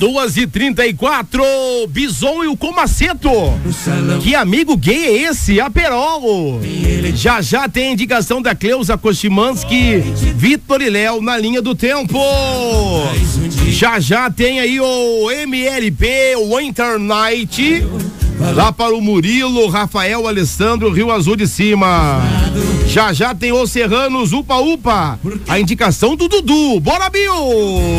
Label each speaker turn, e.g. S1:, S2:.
S1: 2h34, Bison e o Comaceto. Que amigo gay é esse? Aperolo. Já tem indicação da Cleusa Kostimanski, Vitor e Léo na linha do tempo. Já tem aí o MLP, o Winter Night. Lá para o Murilo, Rafael, Alessandro, Rio Azul de Cima. Já tem os Serranos, Upa Upa. A indicação do Dudu. Bora, Bill!